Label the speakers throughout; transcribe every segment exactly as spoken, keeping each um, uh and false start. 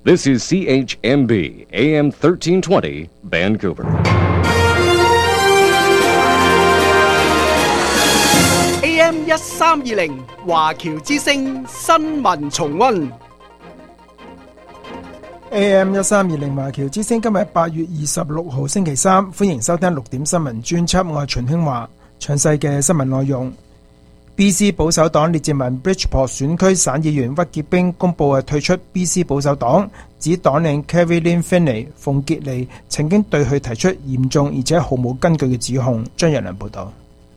Speaker 1: This is C H M B, A M thirteen twenty, Vancouver.
Speaker 2: A M 一三二零華僑之聲新聞重溫。
Speaker 3: A M 一三二零華僑之聲，今日八月二十六號星期三，歡迎收聽六點新聞專輯，我係秦興華。詳細嘅新聞內容。B C 保守黨列治文 Bridgeport 選區省議員屈傑冰公布退出 B C 保守黨，指黨領 Carrie-Lynne Findlay 馮傑妮曾經對佢提出嚴重而且毫無根據嘅指控。張日良報道。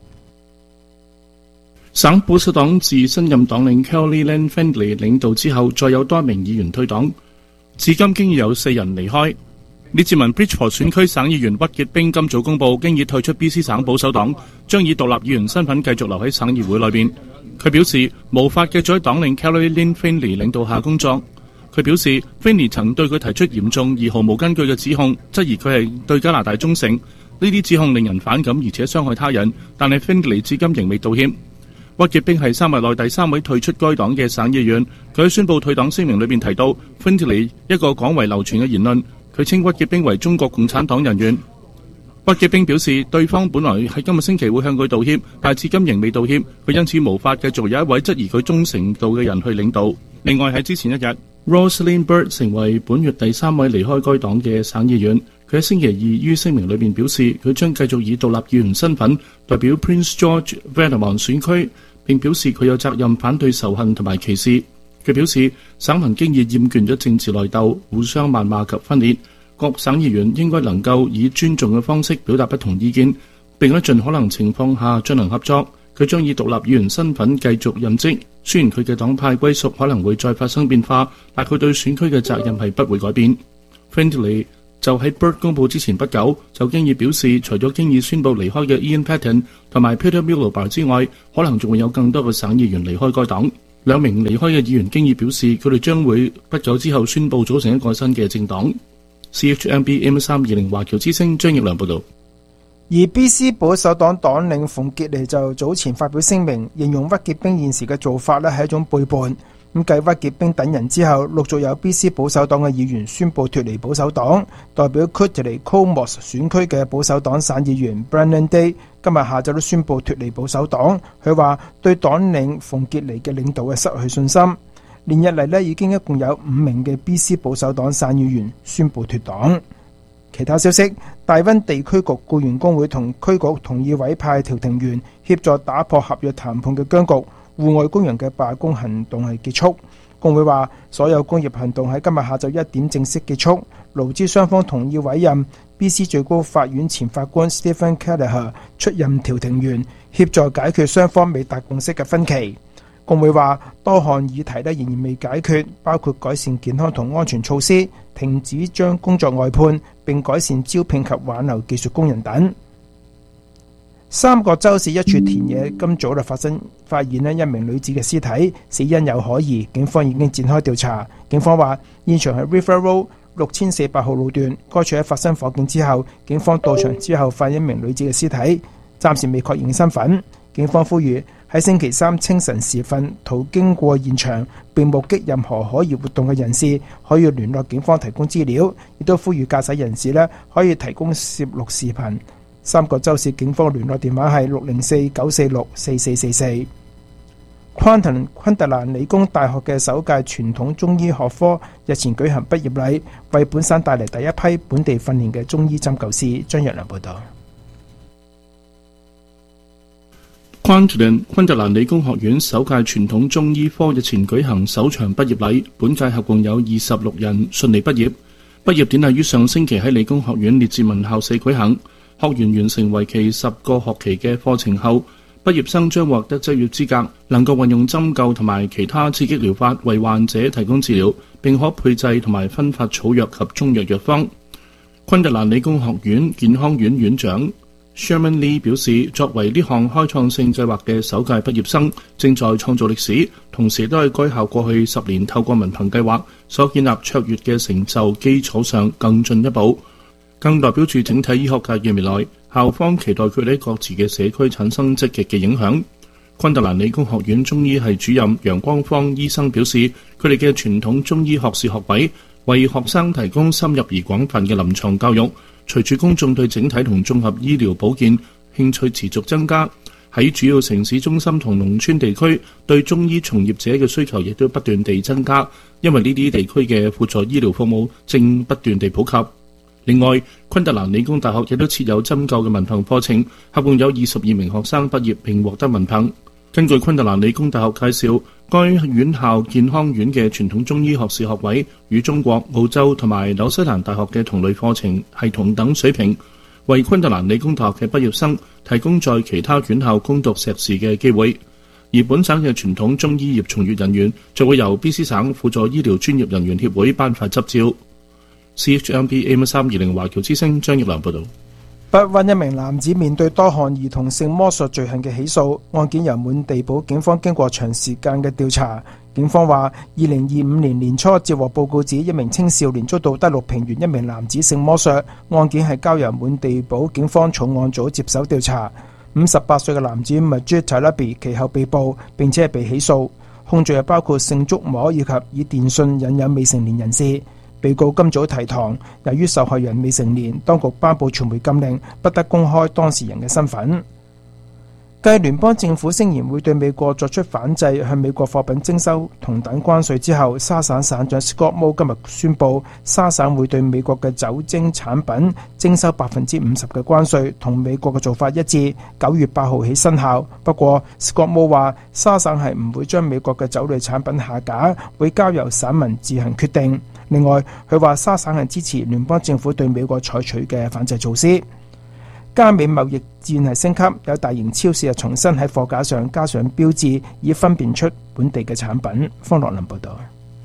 Speaker 4: 省保守黨自新任黨領 Carrie-Lynne Findlay 領導之後，再有多名議員退黨，至今經已有四人離開。列治文 Bridgeport 選區省議員屈傑冰今早公布，經已退出 B C 省保守黨，將以獨立議員身份繼續留喺省議會內邊。佢表示無法繼續喺黨領 Carrie-Lynne Findlay 領導下工作。佢表示 Findlay 曾對佢提出嚴重而毫無根據嘅指控，質疑佢係對加拿大忠誠。呢啲指控令人反感而且傷害他人，但係 Findlay 至今仍未道歉。屈傑冰係三日內第三位退出該黨嘅省議員。佢喺宣布退黨聲明裏邊提到 Findlay 一個廣為流傳嘅言論，佢稱屈傑冰為中國共產黨人員。屈傑冰表示，對方本來喺今個星期會向佢道歉，但至今仍未道歉。佢因此無法繼續有一位質疑佢忠誠度嘅人去領導。另外喺之前一日 ，Rosalyn Bird 成為本月第三位離開該黨嘅省議員。佢喺星期二於聲明裏邊表示，佢將繼續以獨立議員身份代表 Prince George Valemount 選區，並表示佢有責任反對仇恨同埋歧視。佢表示，省民經已厭倦咗政治內鬥、互相謾罵及分裂，各省議員應該能夠以尊重嘅方式表達不同意見，並喺盡可能情況下進行合作。佢將以獨立議員身份繼續任職，雖然佢嘅黨派歸屬可能會再發生變化，但佢對選區嘅責任係不會改變。Findlay 就喺 Bird 公佈之前不久，就經已表示，除咗經已宣布離開嘅 Ian Paton 同埋 Peter Miliband 之外，可能仲會有更多嘅省議員離開該黨。兩名離開嘅議員經已表示，佢哋將會不久之後宣布組成一個新嘅政黨。C H M B M 三二零華僑之聲張業良報道。
Speaker 3: 而 B C 保守黨黨領馮傑妮就早前發表聲明，形容屈傑冰現時嘅做法咧係一種背叛。咁繼屈傑冰等人之後，陸續有 B C 保守黨嘅議員宣布脫離保守黨。代表 Kittilä-Comox 選區嘅保守黨省議員 Brennan Day 今日下晝都宣布脫離保守黨。佢話對黨領馮傑妮嘅領導係失去信心。連日嚟呢，已經一共有五名嘅 B C 保守黨省議員宣布脫黨。其他消息，大溫地區局僱員工會同區局同意委派調停員協助打破合約談判嘅僵局。戶外工人嘅罷工行動係結束。工會話所有工業行動喺今日下晝一點正式結束。勞資雙方同意委任 B C 最高法院前法官 Stephen Kelleher 出任調停員，協助解決雙方未達共識嘅分歧。工會話多項議題咧仍然未解決，包括改善健康同安全措施、停止將工作外判，並改善招聘及挽留技術工人等。三角洲市一處田野今早就發生發現咧一名女子嘅屍體，死因有可疑，警方已經展開調查。警方話現場係 River Road 六千四百號路段，該處喺發生火警之後，警方到場之後發現一名女子嘅屍體，暫時未確認身份。警方呼籲喺星期三清晨時分途經過現場並目擊任何可疑活動嘅人士，可以聯絡警方提供資料，亦都呼籲駕駛人士咧可以提供攝錄視頻。三角洲市警方聯絡電話係六零四九四六四四四四。昆特昆特蘭理工大學嘅首屆傳統中醫學科日前舉行畢業禮，為本省帶嚟第一批本地訓練嘅中醫針灸師。張日良報道。昆特蘭昆特蘭理工學院首屆傳統中醫科日前舉行首場畢業禮，本屆合共有二十六人順利畢業。畢業典禮於上星期喺理工學院列治文校舍舉行。學員完成為期十個學期嘅課程後，畢業生將獲得執業資格，能夠運用針灸同埋其他刺激療法為患者提供治療，並可配製同埋分發草藥及中藥藥方。昆特蘭理工學院健康院院長 Sherman Lee 表示，作為呢項開創性計劃嘅首屆畢業生，正在創造歷史，同時都係該校過去十年透過文憑計劃所建立卓越嘅成就基礎上更進一步。更代表住整體醫學界嘅未來，校方期待佢哋喺各自嘅社區產生積極嘅影響。昆特蘭理工學院中醫系主任楊光芳醫生表示，佢哋嘅傳統中醫學士學位
Speaker 4: 為學生提供深入而廣泛嘅臨床教育。隨住公眾對整體同綜合醫療保健興趣持續增加，喺主要城市中心同農村地區對中醫從業者嘅需求亦都不斷地增加，因為呢啲地區嘅輔助醫療服務正不斷地普及。另外，昆特蘭理工大學亦都設有針灸嘅文憑課程，合共有二十二名學生畢業並獲得文憑。根據昆特蘭理工大學介紹，該院校健康院嘅傳統中醫學士學位與中國、澳洲同埋紐西蘭大學嘅同類課程係同等水平，為昆特蘭理工大學嘅畢業生提供在其他院校攻讀碩士嘅機會。而本省嘅傳統中醫業從業人員就會由 B C 省輔助醫療專業人員協會頒發執照。C H M B A M 三二零華僑之聲張益良報導。
Speaker 3: 北灣一名男子面對多項兒童性剝削罪行嘅起訴，案件由滿地堡警方經過長時間嘅調查。警方話，二零二五年年初接獲報告指一名青少年遭到德六平原一名男子性剝削，案件係交由滿地堡警方重案組接手調查。五十八歲嘅男子 Majid Talabi 其後被捕，並且係被起訴，控罪係包括性觸摸以及以電訊引誘未成年人士。被告今早提堂，由於受害人未成年，當局頒布傳媒禁令，不得公開當事人嘅身份。繼聯邦政府聲言會對美國作出反制，向美國貨品徵收同等關稅之後，沙省省長 Scott Moe 今日宣布，沙省會對美國嘅酒精產品徵收百分之五十嘅關稅，同美國嘅做法一致，九月八號起生效。不過 Scott Moe 話，沙省係唔會將美國嘅酒類產品下架，會交由省民自行決定。另外，佢話沙省係支持聯邦政府對美國採取嘅反制措施。加美貿易戰係升級，有大型超市又重新喺貨架上加上標誌，以分辨出本地嘅產品。方樂林報導。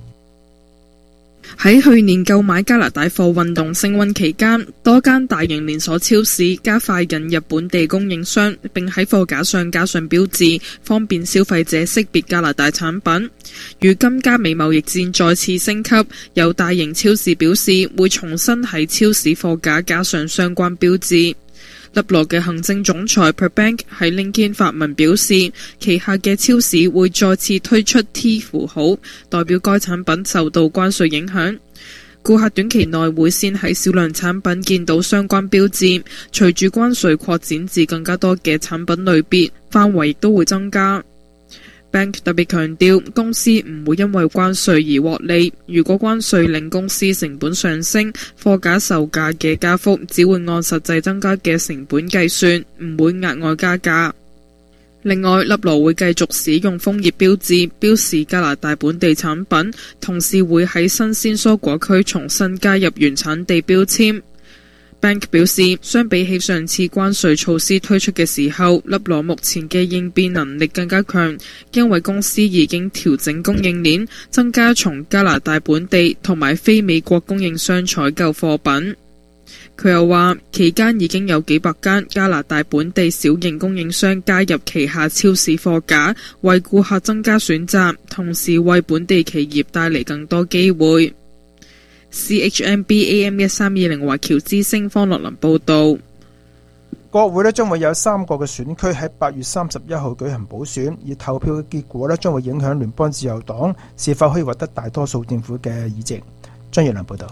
Speaker 5: 喺去年購買加拿大貨運動升溫期間，多間大型連鎖超市加快引入本地供應商，並喺貨架上加上標誌，方便消費者識別加拿大產品。如今加美貿易戰再次升級，有大型超市表示會重新喺超市貨架加上相關標誌。立羅嘅行政總裁 Per Bank 喺 LinkedIn 發文表示，旗下嘅超市會再次推出 T 符號，代表該產品受到關稅影響。顧客短期內會先喺少量產品見到相關標誌，隨住關稅擴展至更加多嘅產品類別，範圍亦都會增加。Bank 特別強調，公司唔會因為關稅而獲利。如果關稅令公司成本上升，貨架售價嘅加幅只會按實際增加嘅成本計算，唔會額外加價。另外，立羅會繼續使用楓葉標誌標示加拿大本地產品，同時會喺新鮮蔬果區重新加入原產地標籤。Bank 表示，相比起上次關稅措施推出嘅時候，立羅目前嘅應變能力更加強，因為公司已經調整供應鏈，增加從加拿大本地同埋非美國供應商採購貨品。佢又話，期間已經有幾百間加拿大本地小型供應商加入旗下超市貨架，為顧客增加選擇，同時為本地企業帶嚟更多機會。C H M B A M 一三二零華僑之聲方樂林報道。
Speaker 3: 國會咧將會有三個嘅選區喺八月三十一號舉行補選，而投票嘅結果咧將會影響聯邦自由黨是否可以獲得大多數政府嘅議席。張月良報道。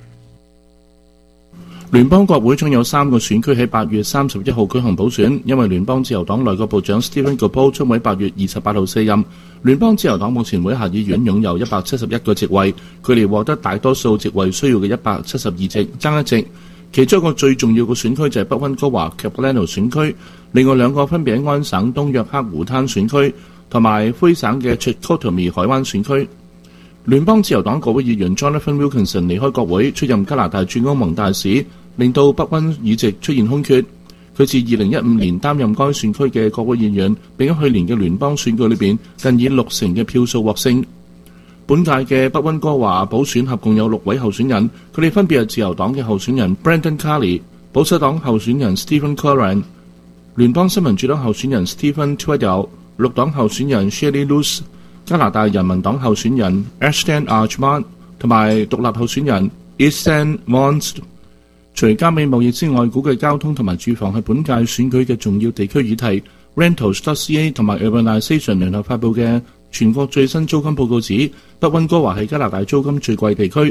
Speaker 4: 聯邦國會將有三個選區喺八月三十一號舉行補選，因為聯邦自由黨內閣部長 Stephen Guilbeault 將喺八月二十八號卸任。聯邦自由黨目前會下議院擁有一百七十一個席位，距離獲得大多數席位需要嘅一百七十二席爭一席。其中一個最重要嘅選區就係北溫哥華 Capilano 選區，另外兩個分別喺安省東約克湖灘選區同埋魁省嘅 Chicoutimi 海灣選區。聯邦自由黨國會議員 Jonathan Wilkinson 離開國會，出任加拿大駐歐盟大使，令到北溫議席出現空缺。佢自二零一五年擔任該選區嘅國會議員，並喺去年嘅聯邦選舉裏邊近以六成嘅票數獲勝。本屆嘅北溫哥華補選合共有六位候選人，佢哋分別係自由黨嘅候選人 Brendan Carney、保守黨候選人 Stephen Curran、聯邦新民主黨候選人 Stephen Tweddell、綠黨候選人 Shelley Luce、加拿大人民黨候選人 Ashton Archman 同埋獨立候選人 Ihsan Mons。除加美貿易之外，估計交通同埋住房係本屆選舉嘅重要地區議題。Rentals.ca 同埋 Urbanization 聯合發布嘅全國最新租金報告指，北溫哥華係加拿大租金最貴地區，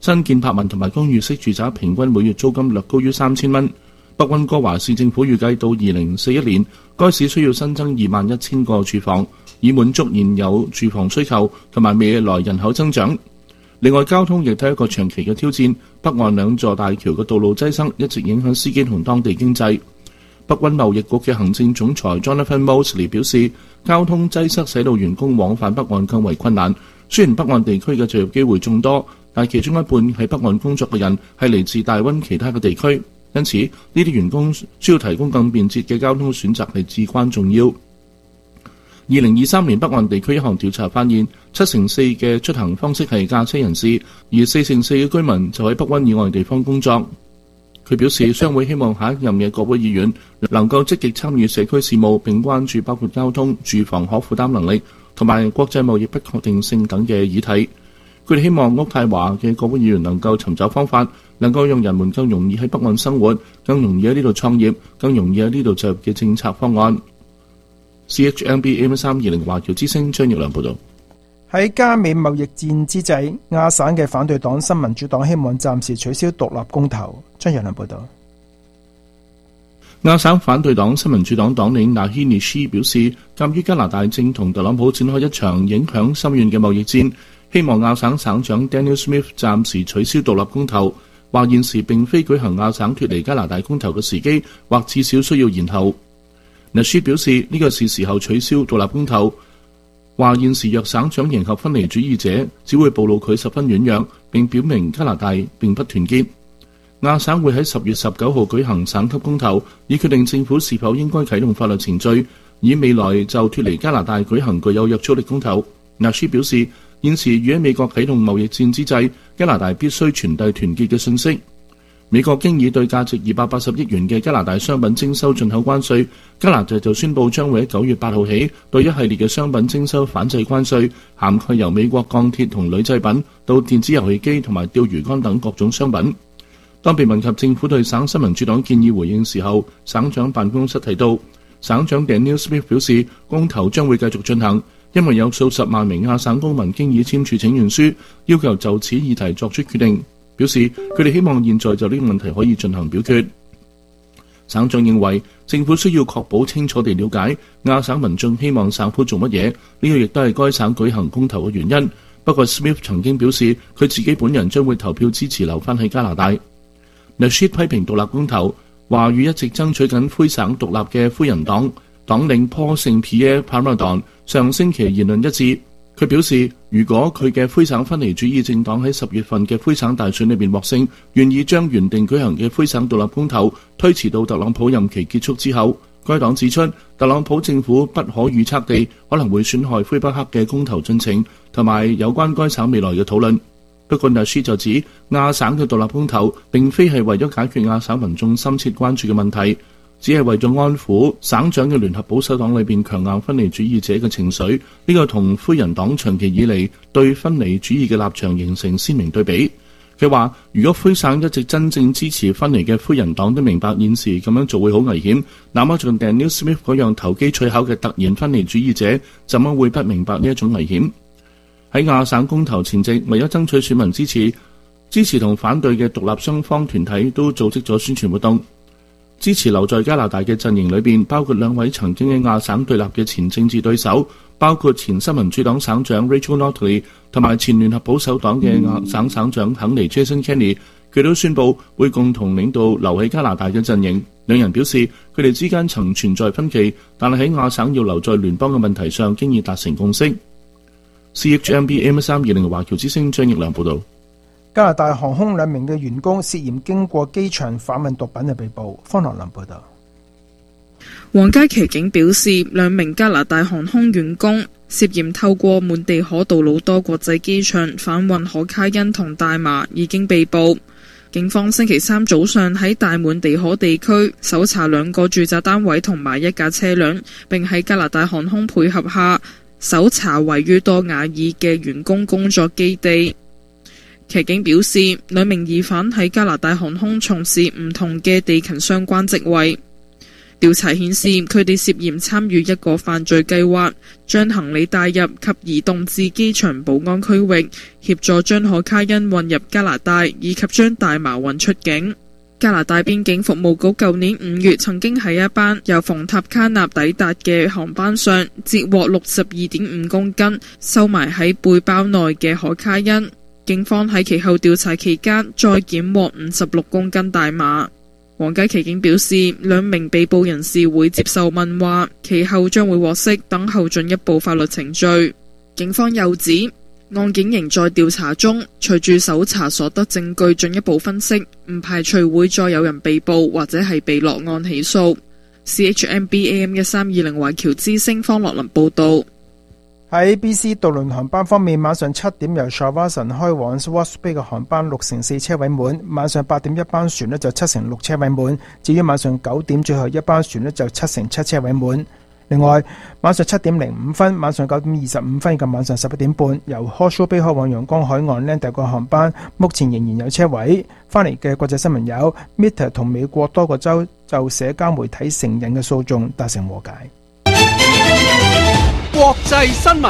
Speaker 4: 新建柏文同埋公寓式住宅平均每月租金略高於三千蚊。北溫哥華市政府預計到二零四一年，該市需要新增二萬一千個住房，以滿足現有住房需求同埋未來人口增長。另外，交通亦都係一個長期嘅挑戰。北岸兩座大橋嘅道路擠塞一直影響司機同當地經濟。北溫貿易局嘅行政總裁 Jonathan Mosley 表示，交通擠塞使到員工往返北岸更為困難。雖然北岸地區嘅就業機會眾多，但其中一半喺北岸工作嘅人係嚟自大溫其他嘅地區，因此呢啲員工需要提供更便捷嘅交通選擇係至關重要。二零二三年北岸地區一項調查發現，七成四嘅出行方式係駕車人士，而四成四嘅居民就喺北溫以外地方工作。佢表示，商會希望下一任嘅國會議員能夠積極參與社區事務，並關注包括交通、住房可負擔能力同埋國際貿易不確定性等嘅議題。佢哋希望渥太華嘅國會議員能夠尋找方法，能夠讓人們更容易喺北岸生活，更容易喺呢度創業，更容易喺呢度就業嘅政策方案。C H M B A M 三二零華僑之聲張奕良報道。
Speaker 3: 喺加美貿易戰之際，亞省嘅反對黨新民主黨希望暫時取消獨立公投。張奕良報道。
Speaker 4: 亞省反對黨新民主黨黨領納希尼斯表示，鑑於加拿大正同特朗普展開一場影響深遠嘅貿易戰，希望亞省省長 Daniel Smith 暫時取消獨立公投，話現時並非舉行亞省脫離加拿大公投嘅時機，或至少需要延後。納斯表示呢、這個是時候取消獨立公投，話現時若省長迎合分離主義者，只會暴露佢十分軟弱，並表明加拿大並不團結。亞省會喺十月十九號舉行省級公投，以決定政府是否應該啟動法律程序，以未來就脫離加拿大舉行具有約束力公投。納斯表示，現時與喺美國啟動貿易戰之際，加拿大必須傳遞團結嘅信息。美國經已對價值二百八十億元嘅加拿大商品徵收進口關稅，加拿大就宣布將會喺九月八號起對一系列嘅商品徵收反制關稅，涵蓋由美國鋼鐵同鋁製品到電子遊戲機同埋釣魚竿等各種商品。當被問及政府對省新民主黨建議回應時候，省長辦公室提到，省長 Daniel Smith 表示，公投將會繼續進行，因為有數十萬名亞省公民經已簽署請願書，要求就此議題作出決定。表示佢哋希望現在就呢個問題可以進行表決。省長認為政府需要確保清楚地了解亞省民眾希望省府做乜嘢，呢個亦都係該省舉行公投嘅原因。不過 Smith 曾經表示佢自己本人將會投票支持留返喺加拿大。Nasheed 批評獨立公投，話與一直爭取緊灰省獨立嘅灰人黨黨領 Paul Saint-Pierre Plamondon 上星期言論一致。佢表示，如果佢嘅灰省分離主義政黨喺十月份嘅灰省大選裏面獲勝，願意將原定舉行嘅灰省獨立公投推遲到特朗普任期結束之後。該黨指出，特朗普政府不可預測地可能會損害魁北克嘅公投進程，同埋有關該省未來嘅討論。不過納斯就指，亞省嘅獨立公投並非係為咗解決亞省民眾深切關注嘅問題，只係為咗安撫省長嘅聯合保守黨裏邊強硬分離主義者嘅情緒。呢、這個同灰人黨長期以嚟對分離主義嘅立場形成鮮明對比。佢話，如果灰省一直真正支持分離嘅灰人黨都明白現時咁樣做會好危險，那麼像 Daniel Smith 嗰樣投機取巧嘅突然分離主義者，怎麼會不明白呢一種危險？喺亞省公投前夕，為咗爭取選民支持，支持同反對嘅獨立雙方團體都組織咗宣傳活動。支持留在加拿大嘅陣營裏邊，包括兩位曾經喺亞省對立嘅前政治對手，包括前新民主黨省長 Rachel Notley 同埋前聯合保守黨嘅亞省省長肯尼 Jason Kenney， 佢都宣布會共同領導留喺加拿大嘅陣營。兩人表示，佢哋之間曾存在分歧，但係喺亞省要留在聯邦嘅問題上，經已達成共識。C H M B M 三二零華僑之聲張奕良報道。
Speaker 3: 加拿大航空兩名嘅員工涉嫌經過機場販運毒品嘅被捕。方樂林報道。
Speaker 5: 皇家騎警表示，兩名加拿大航空員工涉嫌透過滿地可杜魯多國際機場販運可卡因同大麻，已經被捕。警方星期三早上喺大滿地可地區搜查兩個住宅單位同埋一架車輛，並喺加拿大航空配合下搜查位於多瓦爾嘅員工工作基地。騎警表示，兩名疑犯喺加拿大航空從事唔同嘅地勤相關職位。 調查顯示，佢哋涉嫌參與一個犯罪計劃，將行李帶入及移動至機場保安區域，協助將可卡因運入加拿大，以及將大麻運出境。加拿大邊境服務局舊年五月曾經喺一班由馮塔卡納抵達嘅航班上截獲六十二點五公斤收埋喺背包內嘅可卡因。警方喺其後調查期間再檢獲五十六公斤大麻。皇家騎警表示，兩名被捕人士會接受問話，其後將會獲釋，等候進一步法律程序。警方又指，案件仍在調查中，隨住搜查所得證據進一步分析，唔排除會再有人被捕或者係被落案起訴。C H M B A M 一三二零華僑之聲方樂林報道。
Speaker 3: 喺 B C 渡輪航班方面，晚上七點由 Shawson 開往 Swartz Bay 嘅航班六成四車位滿，晚上八點一班船呢就七成六車位滿，至於晚上九點最後一班船呢就七成七車位滿。另外，晚上七點零五分、晚上九點二十五分及晚上十一點半，由 Horseshoe Bay 開往陽光海岸 Land 個航班，目前仍然有車位。翻嚟嘅國際新聞有 Meta 同美國多個州就社交媒體成癮嘅訴訟達成和解。
Speaker 2: 國際新聞。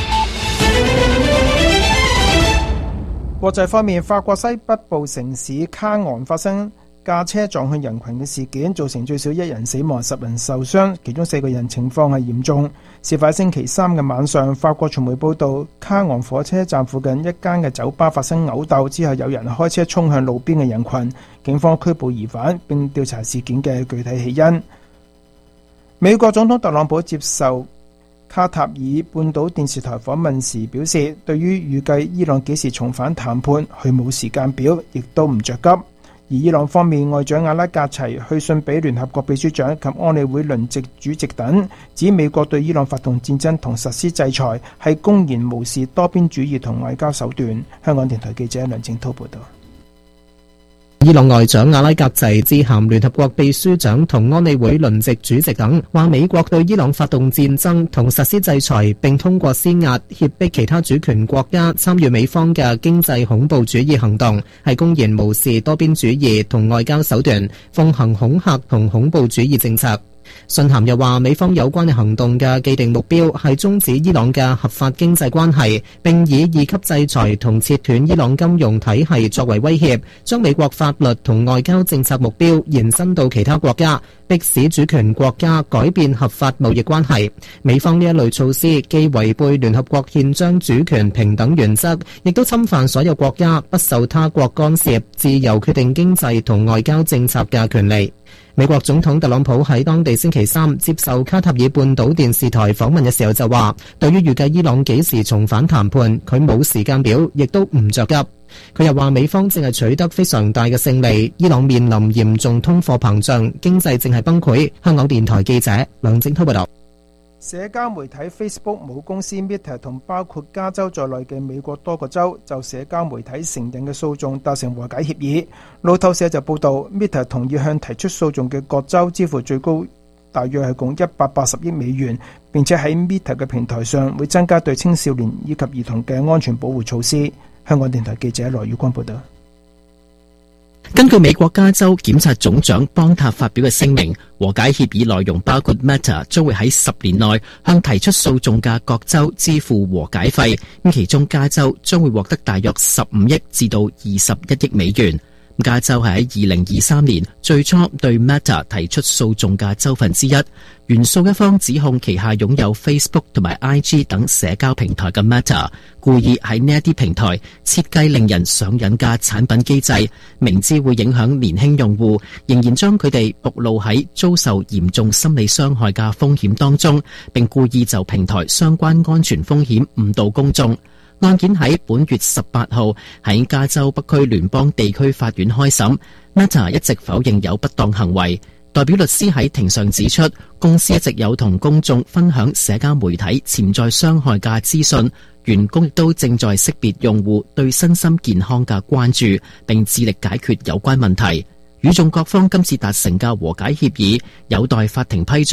Speaker 3: 國際方面，法國西北部城市卡昂發生駕車撞向人群嘅事件，造成最少一人死亡，十人受傷，其中四個人情況係嚴重。事發星期三嘅晚上，法國傳媒報道，卡昂火車站附近一間嘅酒吧發生毆鬥之後，有人開車衝向路邊嘅人群，警方拘捕疑犯並調查事件嘅具體起因。美國總統特朗普接受卡塔爾半島電視台訪問時表示，對於預計伊朗幾時重返談判，佢冇時間表，亦都唔着急。而伊朗方面，外長阿拉格齊去信俾聯合國秘書長及安理會輪值主席等，指美國對伊朗發動戰爭同實施制裁係公然無視多邊主義同外交手段。香港電台記者梁正滔報道。
Speaker 6: 伊朗外長阿拉格齊致函聯合國秘書長同安理會輪值主席等，話美國對伊朗發動戰爭同實施制裁，並通過施壓脅迫其他主權國家參與美方嘅經濟恐怖主義行動，係公然無視多邊主義同外交手段，奉行恐嚇同恐怖主義政策。信函又話，美方有關嘅行動嘅既定目標係終止伊朗嘅合法經濟關係，並以二級制裁同切斷伊朗金融體系作為威脅，將美國法律同外交政策目標延伸到其他國家，迫使主權國家改變合法貿易關係。美方呢一類措施既違背聯合國憲章主權平等原則，亦都侵犯所有國家不受他國干涉、自由決定經濟同外交政策嘅權利。美國總統特朗普喺當地星期三接受卡塔爾半島電視台訪問嘅時候就話，對於預計伊朗幾時重返談判，佢冇時間表，亦都唔着急。佢又話，美方正係取得非常大嘅勝利，伊朗面臨嚴重通貨膨脹，經濟正係崩潰。香港電台記者梁正滔報道。
Speaker 3: 社交媒體 Facebook 母公司 Meta 同包括加州在內嘅美國多個州就社交媒體承認嘅訴訟達成和解協議。路透社就報道 Meta 同意向提出訴訟嘅各州支付最高大約係共一百八十億美元，並且喺 Meta 嘅平台上會增加對青少年以及兒童嘅安全保護措施。香港電台記者羅宇光報道。
Speaker 7: 根據美國加州檢察總長邦塔發表嘅聲明，和解協議內容包括 Meta 將會喺十年內向提出訴訟嘅各州支付和解費，咁其中加州將會獲得大約十五億至到二十一億美元。加州係喺二零二三年最初對 Meta 提出訴訟嘅州份之一。原訴一方指控旗下擁有 Facebook 同埋 I G 等社交平台嘅 Meta 故意喺呢一啲平台設計令人上癮嘅產品機制，明知會影響年輕用戶，仍然將佢哋暴露喺遭受嚴重心理傷害嘅風險當中，並故意就平台相關安全風險誤導公眾。案件喺本月十八號喺加州北區聯邦地區法院開審。Meta 一直否認有不當行為。代表律師喺庭上指出，公司一直有同公眾分享社交媒體潛在傷害嘅資訊，員工亦都正在識別用戶對身心健康嘅關注，並致力解決有關問題。與訟各方今次達成嘅和解協議有待法庭批准。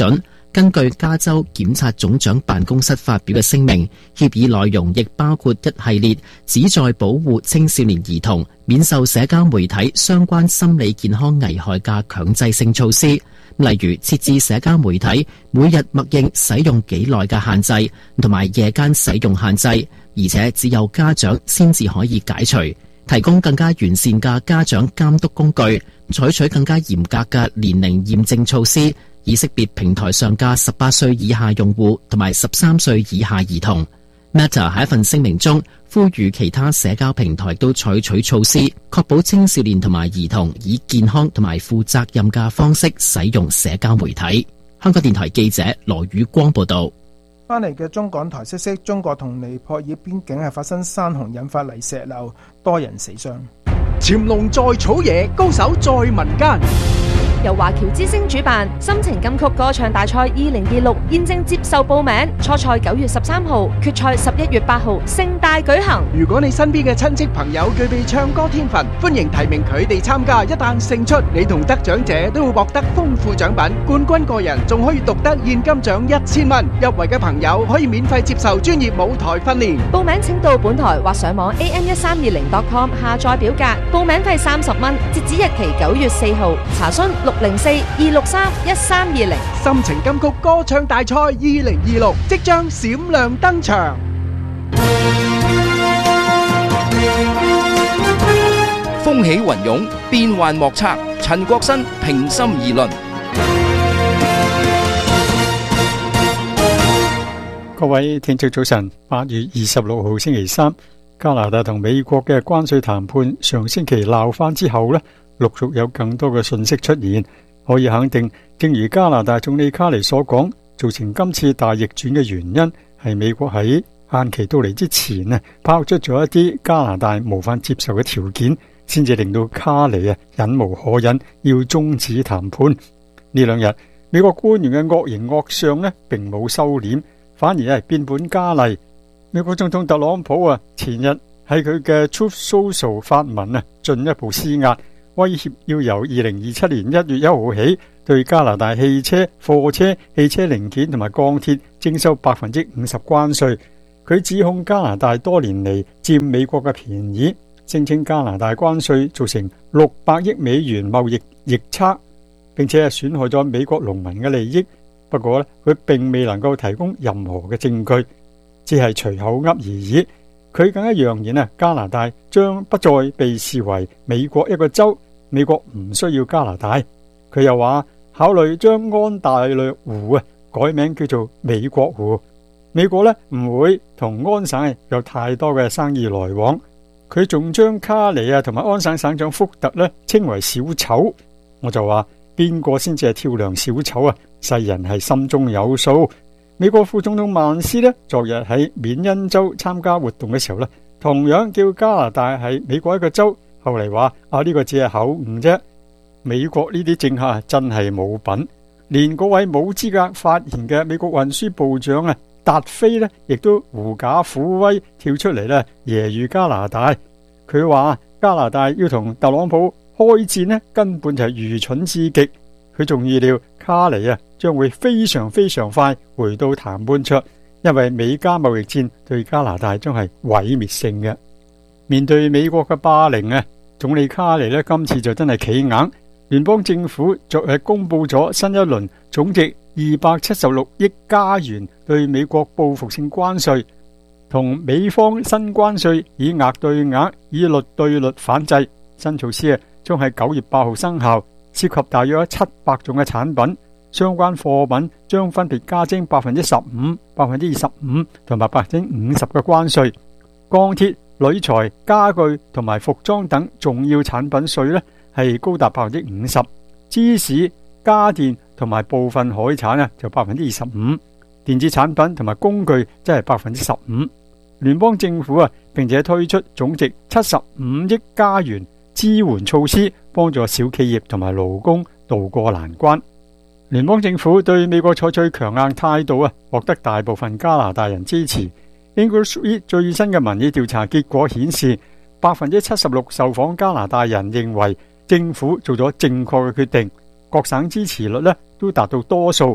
Speaker 7: 根據加州檢察總長辦公室發表嘅聲明，協議內容亦包括一系列旨在保護青少年兒童免受社交媒體相關心理健康危害嘅強制性措施，例如設置社交媒體每日默認使用幾耐嘅限制，同埋夜間使用限制，而且只有家長先至可以解除，提供更加完善嘅家長監督工具，採取更加嚴格嘅年齡驗證措施，以識別平台上嘅十八歲以下用戶同埋十三歲以下兒童。Meta 喺一份聲明中呼籲其他社交平台都採取措施，確保青少年同埋兒童以健康同埋負責任嘅方式使用社交媒體。香港電台記者羅宇光報道。
Speaker 3: 翻嚟嘅中港台消息，中國同尼泊爾邊境係發生山洪引發泥石流，多人死傷。
Speaker 2: 潛龍在草野，高手在民間。
Speaker 8: 由華僑之聲主辦心情金曲歌唱大賽二零二六現正接受報名，初賽九月十三號，決賽十一月八號，盛大舉行。
Speaker 2: 如果你身邊嘅親戚朋友具備唱歌天分，歡迎提名佢哋參加。一旦勝出，你同得獎者都會獲得豐富獎品，冠軍個人仲可以獨得現金獎一千蚊。入圍嘅朋友可以免費接受專業舞台訓練。
Speaker 8: 報名請到本台或上網 a m 一三二零 dot com 下載表格，報名費三十蚊，截止日期九月四號。查詢六零四二六三一三二零。
Speaker 2: 心情金曲歌唱大賽二零二六即將閃亮登場。
Speaker 9: 風起雲湧，變幻莫測。陳國新平心而論。
Speaker 10: 各位聽眾早晨，八月二十六號星期三，加拿大同美國嘅關稅談判上星期鬧翻之後呢，陸續有更多嘅信息出現。可以肯定，正如加拿大總理卡尼所講，造成今次大逆轉嘅原因係美國喺限期到嚟之前啊，拋出咗一啲加拿大無法接受嘅條件，先至令到卡尼啊忍無可忍，要終止談判。呢兩日，美國官員嘅惡形惡相呢並冇收斂，反而係變本加厲。美國總統特朗普啊，前日喺佢嘅 Truth Social 發文啊，進一步施壓。威脅要由二零二七年一月一號起，對加拿大汽車、貨車、汽車零件同埋鋼鐵徵收百分之五十關稅。佢指控加拿大多年嚟佔美國嘅便宜，聲稱加拿大關稅造成六百億美元貿易逆差，並且係損害咗美國農民嘅利益。不過咧，佢並未能夠提供任何嘅證據，只係隨口噏而已。佢更加揚言啊，加拿大將不再被視為美國一個州，美國唔需要加拿大。佢又話考慮將安大略湖啊改名叫做美國湖。美國呢唔會同安省有太多嘅生意來往。佢仲將卡尼啊同埋安省省長福特呢稱為小丑。我就話邊個先至係跳梁小丑啊？世人係心中有數。美國副總統曼斯呢，昨日喺緬因州參加活動嘅時候呢，同樣叫加拿大係美國一個州。後嚟話啊，呢、這個只係口誤啫。美國呢啲政客真係冇品，連嗰位冇資格發言嘅美國運輸部長啊達菲呢，亦都狐假虎威跳出嚟呢，揶揄加拿大。佢話加拿大要同特朗普開戰呢，根本就係愚蠢至極。佢仲預料卡尼啊將會非常非常快回到談判桌，因為美加貿易戰對加拿大將係毀滅性嘅。面對美國嘅霸凌啊，總理卡尼呢今次就真係企硬。聯邦政府昨日公布咗新一輪總值二百七十六億加元對美國報復性關稅，同美方新關稅以額對額、以率對率反制。新措施啊將喺九月八號生效，涉及大約七百種嘅產品，相關貨品將分別加徵百分之十五、百分之二十五同埋百分之五十嘅關稅。鋼鐵、鋁材、家具同埋服裝等重要產品稅呢係高達百分之五十，芝士、家電同埋部分海產呢就百分之二十五，電子產品同埋工具即係百分之十五。聯邦政府啊，並且推出總值七十五億加元支援措施，幫助小企業同埋勞工渡過難關。聯邦政府對美國採取強硬態度啊，獲得大部分加拿大人支持。English Read 最新嘅民意調查結果顯示，百分之七十六受訪加拿大人認為政府做咗正確嘅決定，各省支持率呢都達到多數。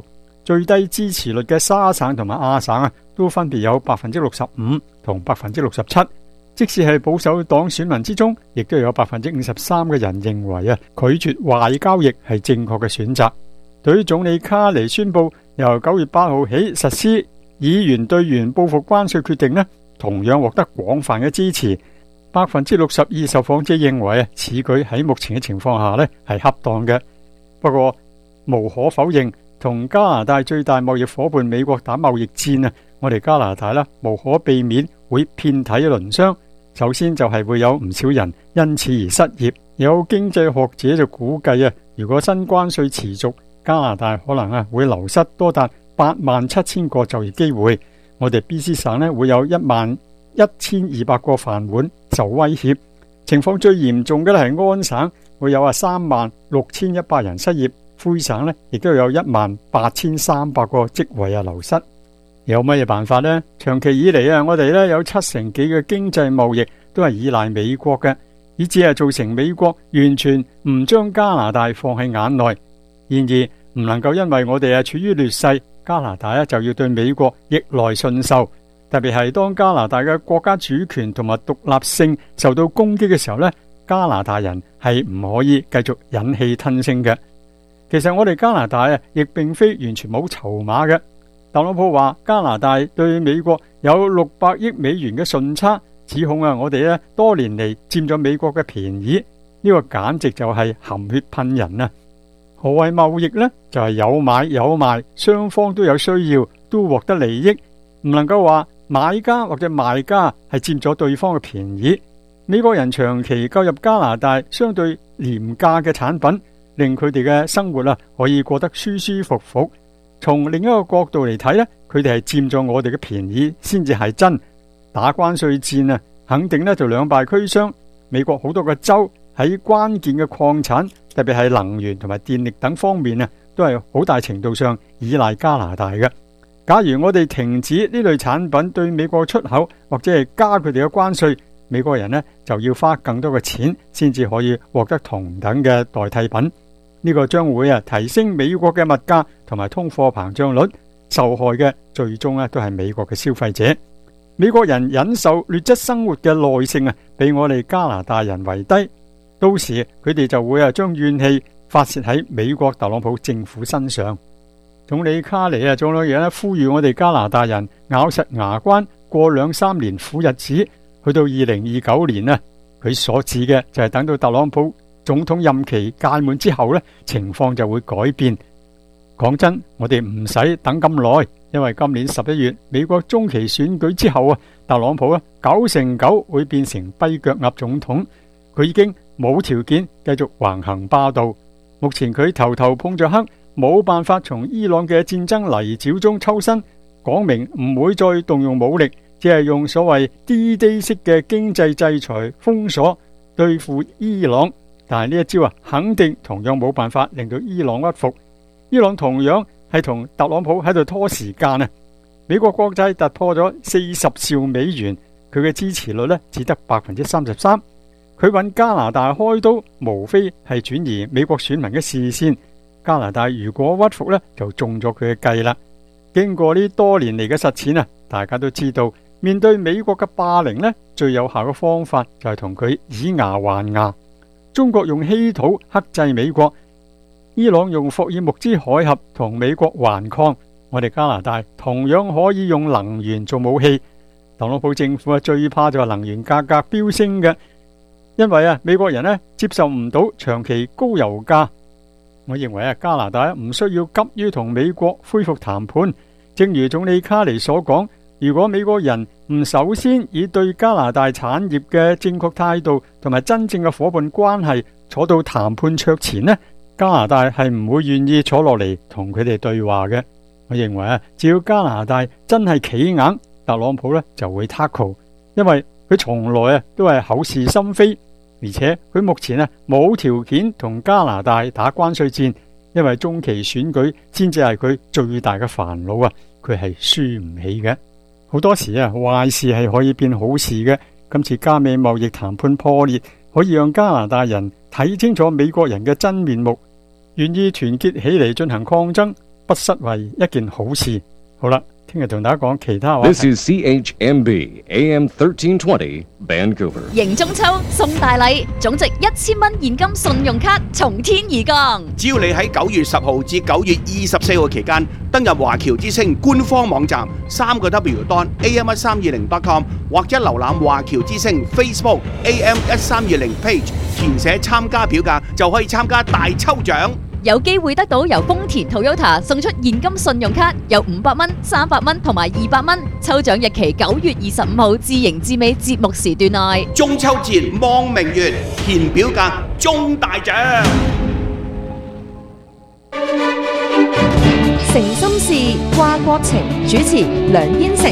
Speaker 10: 最低支持率嘅沙省同埋亞省啊，都分別有百分之六十五同百分之六十七。即使係保守黨選民之中，亦都有百分之五十三嘅人認為啊，拒絕壞交易係正確嘅選擇。對於總理卡尼宣布由九月八號起實施以元兌元報復關稅決定呢，同樣獲得廣泛嘅支持。百分之六十二受訪者認為啊，此舉喺目前嘅情況下呢係恰當嘅。不過無可否認，同加拿大最大貿易夥伴美國打貿易戰啊，我哋加拿大啦無可避免會遍體鱗傷。首先就係會有唔少人因此而失業，有經濟學者就估計啊，如果新關稅持續，加拿大可能啊會流失多達八萬七千個就業機會。我哋 B C 省呢會有一萬一千二百個飯碗受威脅。情況最嚴重嘅咧係安省，會有啊三萬六千一百人失業。魁省呢亦都有一萬八千三百個職位啊流失。有乜嘢辦法呢？長期以嚟啊，我哋咧有七成幾嘅經濟貿易都係依賴美國嘅，以致係造成美國完全唔將加拿大放喺眼內。然而唔能夠因為我哋係處於劣勢，加拿大咧就要對美國逆來順受。特別係當加拿大嘅國家主權同埋獨立性受到攻擊嘅時候呢，加拿大人係唔可以繼續忍氣吞聲嘅。其實我哋加拿大啊，亦並非完全冇籌碼嘅。特朗普話加拿大對美國有六百億美元嘅順差，指控啊我哋咧多年嚟佔咗美國嘅便宜，呢個簡直就係含血噴人啊！何謂貿易呢？就係有買有賣，雙方都有需要，都獲得利益，唔能夠話買家或者賣家係佔咗對方嘅便宜。美國人長期購入加拿大相對廉價嘅產品，令佢哋嘅生活啊可以過得舒舒服服。從另一個角度嚟睇呢，佢哋係佔咗我哋嘅便宜先至係真。打關稅戰啊，肯定呢就兩敗俱傷。美國好多個州喺關鍵嘅礦產，特別係能源同埋電力等方面啊，都係好大程度上依賴加拿大嘅。假如我哋停止呢類產品對美國出口，或者係加佢哋嘅關稅，美國人呢就要花更多嘅錢先至可以獲得同等嘅代替品。呢個將會啊提升美國嘅物價同埋通貨膨脹率，受害嘅最終啊都係美國嘅消費者。美國人忍受劣質生活嘅耐性啊，比我哋加拿大人為低。到時佢哋就會啊將怨氣發洩喺美國特朗普政府身上。總理卡尼啊，仲有嘢咧，呼籲我哋加拿大人咬實牙關過兩三年苦日子，去到二零二九年啊，佢所指嘅就係等到特朗普總統任期屆滿之後呢，情況就會改變。講真，我哋唔使等咁耐，因為今年十一月美國中期選舉之後啊，特朗普啊九成九會變成跛腳鴨總統，佢已經冇條件繼續橫行霸道。目前佢頭頭碰着黑，冇辦法從伊朗嘅戰爭泥沼中抽身，講明唔會再動用武力，只係用所謂 D-Day 式嘅經濟制裁封鎖對付伊朗。但係呢一招啊，肯定同樣冇辦法令到伊朗屈服。伊朗同樣係同特朗普喺度拖時間啊！美國國債突破咗四十兆美元，佢嘅支持率呢只得百分之三十三。佢揾加拿大開刀，無非係轉移美國選民嘅視線。加拿大如果屈服呢，就中咗佢嘅計啦。經過呢多年嚟嘅實踐啊，大家都知道，面對美國嘅霸凌呢，最有效嘅方法就係同佢以牙還牙。中國用稀土克制美國，伊朗用霍爾木茲海峽同美國頑抗，我哋加拿大同樣可以用能源做武器。特朗普政府啊最怕就係能源價格飆升嘅，因為啊美國人呢接受唔到長期高油價。我認為啊加拿大唔需要急於同美國恢復談判，正如總理卡尼所講，如果美國人唔首先以對加拿大產業嘅正確態度同埋真正嘅夥伴關係坐到談判桌前呢，加拿大係唔會願意坐落嚟同佢哋對話嘅。我認為啊，只要加拿大真係企硬，特朗普呢就會 tackle， 因為佢從來啊都係口是心非，而且佢目前啊冇條件同加拿大打關稅戰，因為中期選舉先至係佢最大嘅煩惱啊，佢係輸唔起嘅。好多時啊，壞事係可以變好事嘅。今次加美貿易談判破裂，可以讓加拿大人睇清楚美國人嘅真面目，願意團結起嚟進行抗爭。 不失為一件好事。好啦，聽日同大家講其他話題。
Speaker 1: This is C H M B A M thirteen twenty Vancouver。
Speaker 11: 迎中秋送大禮，總值一千蚊現金信用卡從天而降。
Speaker 12: 只要你喺九月十號至九月二十四號期間登入華僑之星官方網站三個 W dot A M 一三二零 dot com 或者瀏覽華僑之星 Facebook A M 一三二零 page， 填寫參加表格就可以參加大抽獎。
Speaker 11: 有機會得到由豐田 Toyota 送出現金信用卡，有五百蚊、三百蚊同埋二百蚊。抽獎日期九月二十五號至迎至尾節目時段內。
Speaker 12: 中秋節望明月，填表格中大獎。
Speaker 8: 誠心事掛國情，主持梁燕成。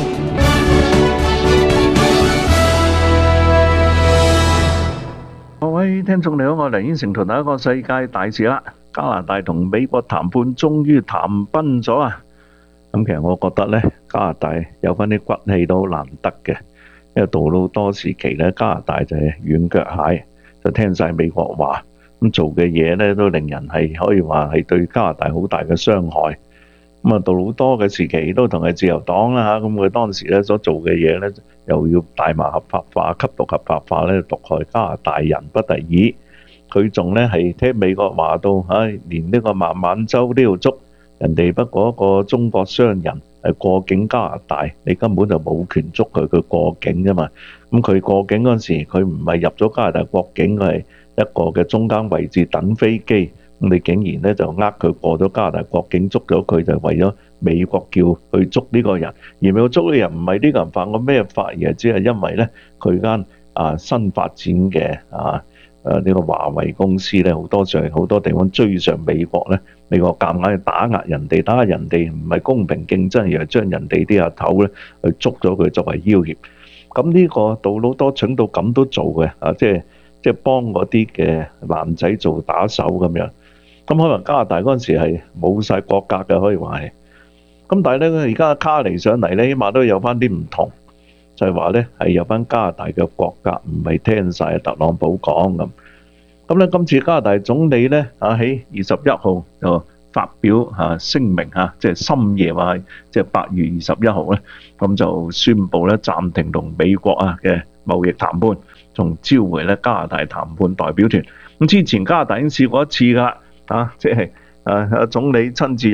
Speaker 13: 各位聽眾你好，我係梁燕成，同大家講世界大事啦。加拿大同美國談判終於談崩咗啊！咁其實我覺得咧，加拿大有翻啲骨氣都好難得嘅，因為杜魯多時期咧，加拿大就係軟腳蟹，就聽晒美國話，咁做嘅嘢咧都令人係可以話係對加拿大好大嘅傷害。咁啊，杜魯多嘅時期都同係自由黨啦嚇，咁佢當時咧所做嘅嘢咧，又要大麻合法化、吸毒合法化咧，毒害加拿大人不得已。佢仲咧係聽美國話到，唉，連呢個孟晚舟都要捉人哋，不過一個中國商人係過境加拿大，你根本就冇權捉佢，佢過境啫嘛。咁佢過境嗰陣時，佢唔係入咗加拿大國境，佢係一個嘅中間位置等飛機。咁你竟然咧就呃佢過咗加拿大國境，捉咗佢就係為咗美國叫佢捉呢個人，而美國捉呢個人唔係呢個人犯過咩法，而係只係因為咧佢間啊新發展嘅啊。誒呢個華為公司咧，好多上好多地方追上美國咧，美國夾硬去打壓人哋，打壓人哋唔係公平競爭，而係將人哋啲阿頭咧去捉咗佢作為要挾。咁呢個杜魯多蠢到咁都做嘅，啊，即係即係幫嗰啲嘅男仔做打手咁樣。咁可能加拿大嗰陣時係冇晒國格嘅，可以話係。咁但係咧，而家卡尼上嚟咧，起碼都有翻啲唔同。就係話咧，係有班加拿大嘅國格，唔係聽晒特朗普講咁。咁咧，今次加拿大總理咧，啊喺二十一號就發表嚇聲明嚇，即係深夜話，即係八月二十一號咧，咁就宣布咧暫停同美國啊嘅貿易談判，仲召回咧加拿大談判代表團。咁之前加拿大已經試過一次㗎啦，啊，即係啊總理親自